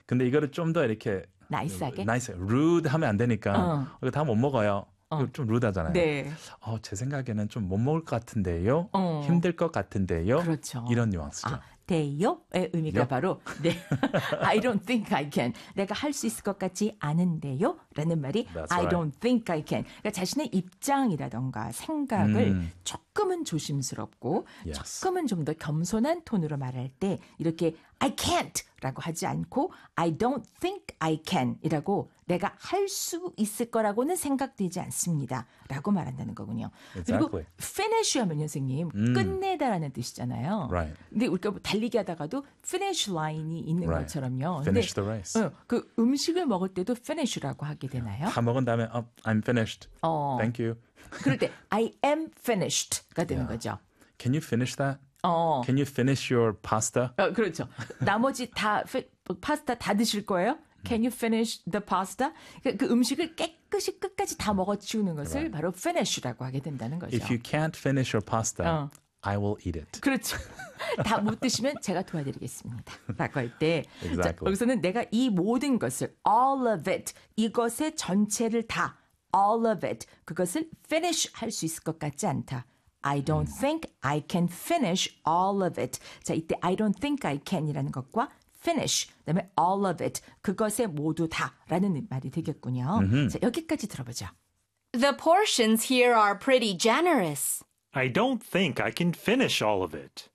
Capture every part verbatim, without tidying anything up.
근데 이거를 좀 더 이렇게 나이스하게? 나이스, rude 하면 안 되니까 어. 이거 다 못 먹어요. 어. 이거 좀 rude하잖아요. 네. 어, 제 생각에는 좀 못 먹을 것 같은데요. 어. 힘들 것 같은데요. 그렇죠. 이런 뉘앙스죠. 아, 돼요의 의미가 요? 바로 네. I don't think I can. 내가 할 수 있을 것 같지 않은데요. 라는 말이 That's I right. don't think I can. 그러니까 자신의 입장이라던가 생각을 음. 조금은 조심스럽고 Yes. 조금은 좀 더 겸손한 톤으로 말할 때 이렇게 I can't 라고 하지 않고 I don't think I can 이라고 내가 할 수 있을 거라고는 생각되지 않습니다. 라고 말한다는 거군요. Exactly. 그리고 finish 하면 선생님 음. 끝내다라는 뜻이잖아요. Right. 근데 우리가 뭐 달리기 하다가도 finish line이 있는 Right. 것처럼요. Finish 근데, the race. 어, 그 음식을 먹을 때도 finish라고 하게 되나요? 다 먹은 다음에 oh, I'm finished. 어, Thank you. 그럴 때 I am finished가 되는 Yeah. 거죠. Can you finish that? 어, Can you finish your pasta? 어, 그렇죠. 나머지 다 피- 파스타 다 드실 거예요? Can you finish the pasta? 그, 그 음식을 깨끗이 끝까지 다 먹어치우는 것을 Right. 바로 finish라고 하게 된다는 거죠. If you can't finish your pasta, 어. I will eat it. 그렇죠. 다 못 드시면 제가 도와드리겠습니다. 라고 할 때 Exactly. 여기서는 내가 이 모든 것을 all of it 이것의 전체를 다 all of it 그것을 finish 할 수 있을 것 같지 않다. I don't think I can finish all of it. 자, 이때 I don't think I can이라는 것과 finish, 그다음에 all of it, 그것의 모두 다라는 말이 되겠군요. 자, 여기까지 들어보죠. The portions here are pretty generous. I don't think I can finish all of it.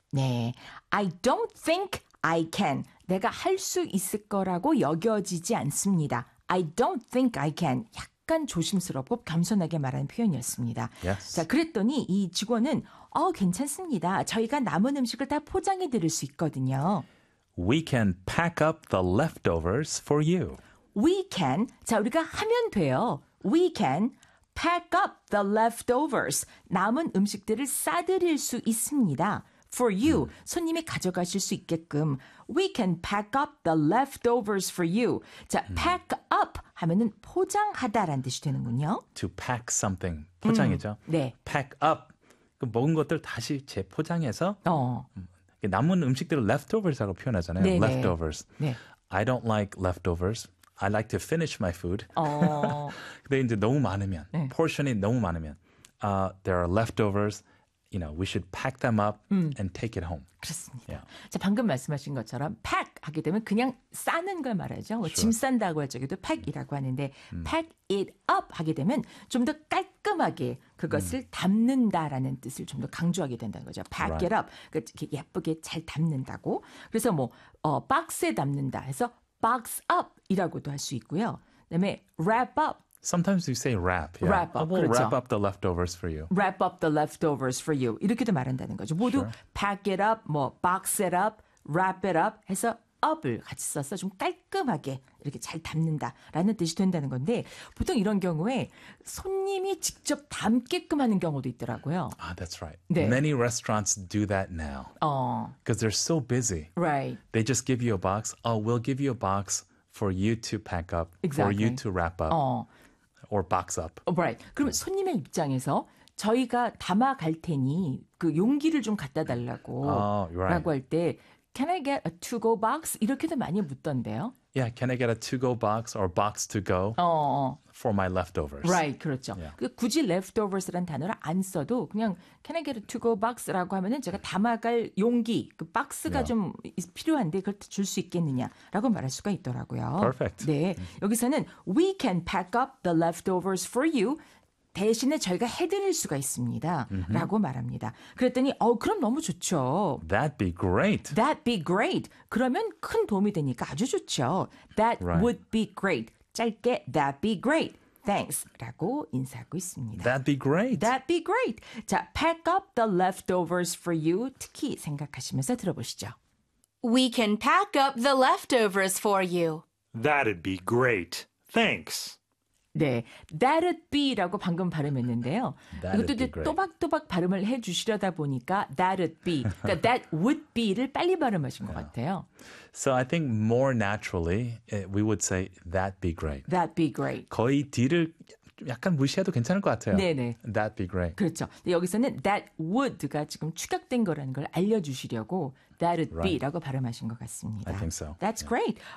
네, I don't think I can. 내가 할 수 있을 거라고 여겨지지 않습니다. I don't think I can. 약간 조심스럽고 겸손하게 말하는 표현이었습니다. Yes. 자, 그랬더니 이 직원은 어, 괜찮습니다. 저희가 남은 음식을 다 포장해 드릴 수 있거든요. We can pack up the leftovers for you. We can. 자, 우리가 하면 돼요. We can pack up the leftovers. 남은 음식들을 싸드릴 수 있습니다. For you. 손님이 가져가실 수 있게끔. We can pack up the leftovers for you. 자, pack up 하면은 포장하다라는 뜻이 되는군요. To pack something. 포장이죠. 네. Pack up. 그 먹은 것들 다시 재포장해서 어. 남은 음식들을 leftovers라고 표현하잖아요. 네네. Leftovers. 네. I don't like leftovers. I like to finish my food. 어. 근데 이제 너무 많으면, 네. portion이 너무 많으면, uh, there are leftovers. You know, we should pack them up and take it home. 그렇습니다. Yeah. 자, 방금 말씀하신 것처럼 pack 하게 되면 그냥 싸는 걸 말하죠. 뭐 짐 싼다고 할 적에도 pack이라고 하는데 pack it up 하게 되면 좀 더 깔끔하게 그것을 담는다라는 뜻을 좀 더 강조하게 된다는 거죠. pack Right. it up. 그러니까 이렇게 예쁘게 잘 담는다고. 그래서 뭐 어, 박스에 담는다 해서 box up이라고도 할 수 있고요. 그다음에 wrap up. Sometimes you say wrap. Yeah. Wrap up, Oh, we'll 그렇죠. wrap up the leftovers for you. wrap up the leftovers for you. 이렇게도 말한다는 거죠. 모두 Sure. pack it up, 뭐 box it up, wrap it up 해서 up을 같이 써서 좀 깔끔하게 이렇게 잘 담는다라는 뜻이 된다는 건데 보통 이런 경우에 손님이 직접 담게끔 하는 경우도 있더라고요. Ah, that's right. 네. Many restaurants do that now 어, because they're so busy. right. They just give you a box. Oh, we'll give you a box for you to pack up, for Exactly. you to wrap up, 어, or box up. right. 그럼 손님의 입장에서 저희가 담아 갈 테니 그 용기를 좀 갖다 달라고 Oh, right. 라고 할 때 Can I get a to-go box? 이렇게도 많이 묻던데요. Yeah, can I get a to-go box or box to go 어, 어. for my leftovers? Right, 그렇죠. Yeah. 그 굳이 leftovers라는 단어를 안 써도 그냥 can I get a to-go box라고 하면은 제가 담아갈 용기, 그 박스가 Yeah. 좀 필요한데 그걸 줄 수 있겠느냐라고 말할 수가 있더라고요. Perfect. 네, 여기서는 we can pack up the leftovers for you. 대신에 저희가 해드릴 수가 있습니다. 라고 말합니다. 그랬더니 어 그럼 너무 좋죠. That'd be great. That'd be great. 그러면 큰 도움이 되니까 아주 좋죠. That Right. would be great. 짧게 That'd be great. Thanks. 라고 인사하고 있습니다. That'd be great. That'd be great. 자, pack up the leftovers for you. 특히 생각하시면서 들어보시죠. We can pack up the leftovers for you. That'd be great. Thanks. 네, that'd be라고 방금 발음했는데요. That'd 이것도 be 이제 great. 또박또박 발음을 해주시려다 보니까 that'd be, 그러니까 that would be를 빨리 발음하신 것 같아요. So I think more naturally eh, we would say that'd be great. That'd be great. 거의 D를 약간 무시해도 괜찮을 것 같아요. 네네. That'd be great. 그렇죠. 근데 여기서는 that would가 지금 축약된 거라는 걸 알려주시려고 that'd Right. be라고 발음하신 것 같습니다. I think so. That's Yeah. great.